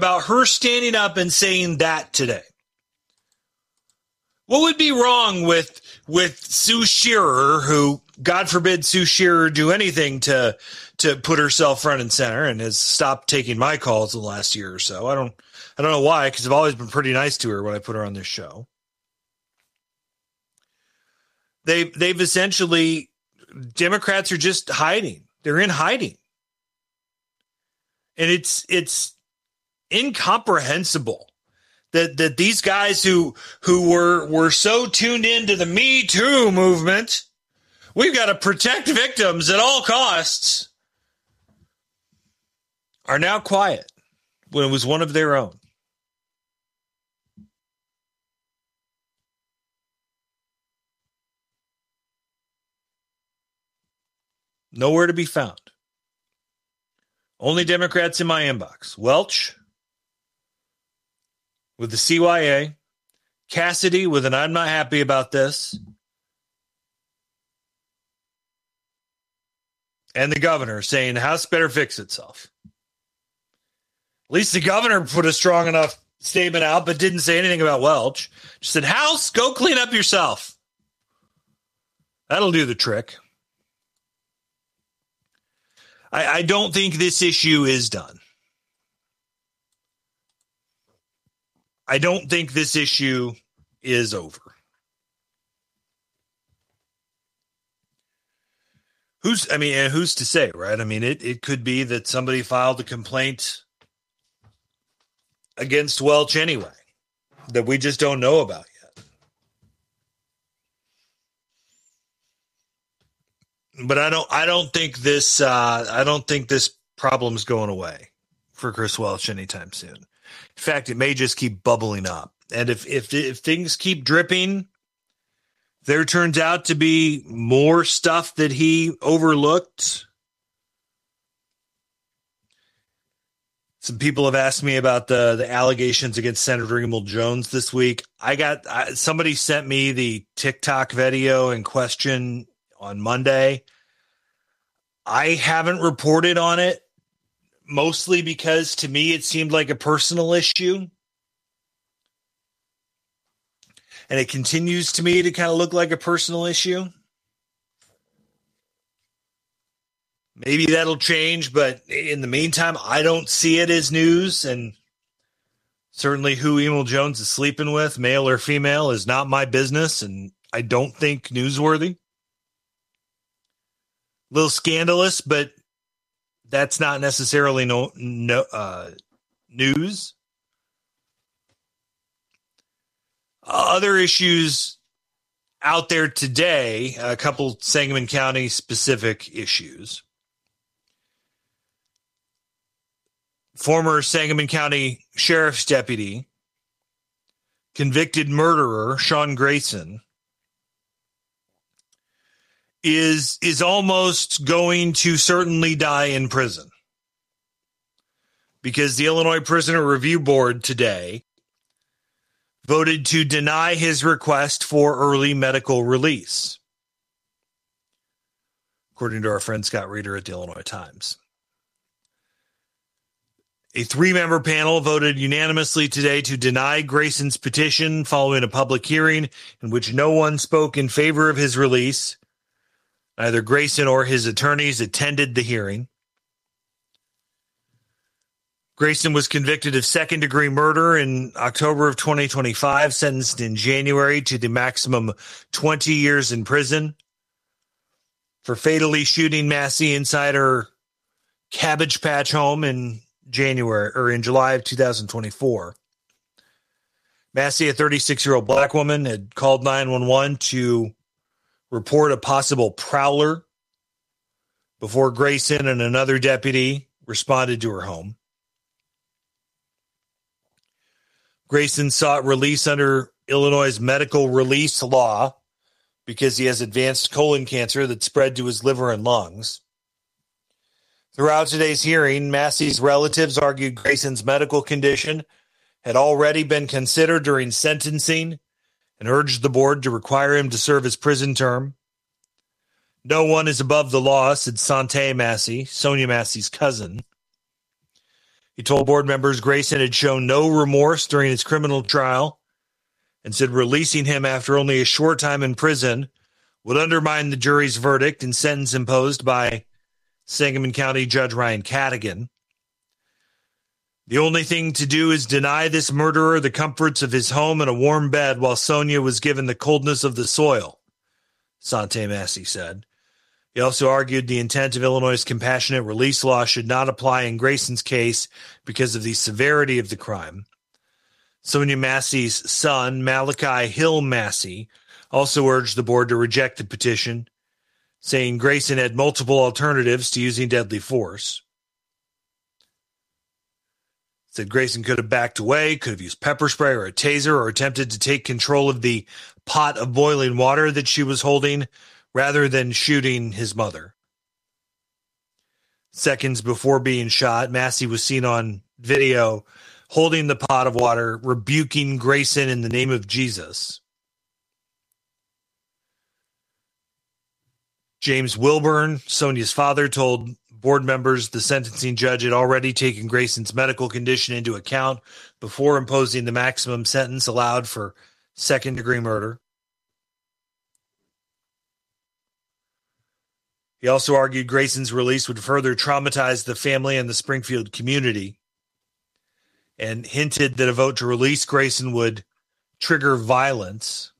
about her standing up and saying that today? What would be wrong with Sue Shearer, who, God forbid, Sue Shearer do anything to put herself front and center, and has stopped taking my calls the last year or so? I don't know why, because I've always been pretty nice to her when I put her on this show. They've essentially, Democrats are just hiding. They're in hiding. And it's incomprehensible that these guys who were so tuned into the Me Too movement, we've got to protect victims at all costs, are now quiet when it was one of their own. Nowhere to be found. Only Democrats in my inbox. Welch with the CYA, Cassidy with an I'm not happy about this, and the governor saying the House better fix itself. At least the governor put a strong enough statement out, but didn't say anything about Welch. Just said, House, go clean up yourself. That'll do the trick. I don't think this issue is done. I don't think this issue is over. Who's to say, right? I mean, it could be that somebody filed a complaint against Welch anyway that we just don't know about yet. But I don't think this problem's going away for Chris Welch anytime soon. In fact, it may just keep bubbling up. And if things keep dripping, there turns out to be more stuff that he overlooked. Some people have asked me about the allegations against Senator Emil Jones this week. Somebody sent me the TikTok video in question on Monday. I haven't reported on it, mostly because to me it seemed like a personal issue. And it continues to me to kind of look like a personal issue. Maybe that'll change, but in the meantime, I don't see it as news. And certainly who Emil Jones is sleeping with, male or female, is not my business, and I don't think newsworthy. A little scandalous, but that's not necessarily news. Other issues out there today, a couple Sangamon County specific issues. Former Sangamon County Sheriff's Deputy, convicted murderer Sean Grayson, is almost going to certainly die in prison, because the Illinois Prisoner Review Board today voted to deny his request for early medical release, according to our friend Scott Reeder at the Illinois Times. A 3-member panel voted unanimously today to deny Grayson's petition following a public hearing in which no one spoke in favor of his release. Neither Grayson or his attorneys attended the hearing. Grayson was convicted of second-degree murder in October of 2025, sentenced in January to the maximum 20 years in prison for fatally shooting Massey inside her Cabbage Patch home in July of 2024. Massey, a 36-year-old black woman, had called 911 to report a possible prowler before Grayson and another deputy responded to her home. Grayson sought release under Illinois' medical release law because he has advanced colon cancer that spread to his liver and lungs. Throughout today's hearing, Massey's relatives argued Grayson's medical condition had already been considered during sentencing and urged the board to require him to serve his prison term. No one is above the law, said Sante Massey, Sonia Massey's cousin. He told board members Grayson had shown no remorse during his criminal trial and said releasing him after only a short time in prison would undermine the jury's verdict and sentence imposed by Sangamon County Judge Ryan Cadigan. The only thing to do is deny this murderer the comforts of his home and a warm bed while Sonia was given the coldness of the soil, Sante Massey said. He also argued the intent of Illinois' compassionate release law should not apply in Grayson's case because of the severity of the crime. Sonia Massey's son, Malachi Hill Massey, also urged the board to reject the petition, saying Grayson had multiple alternatives to using deadly force. Said Grayson could have backed away, could have used pepper spray or a taser, or attempted to take control of the pot of boiling water that she was holding rather than shooting his mother. Seconds before being shot, Massey was seen on video holding the pot of water, rebuking Grayson in the name of Jesus. James Wilburn, Sonia's father, told board members the sentencing judge had already taken Grayson's medical condition into account before imposing the maximum sentence allowed for second-degree murder. He also argued Grayson's release would further traumatize the family and the Springfield community, and hinted that a vote to release Grayson would trigger violence.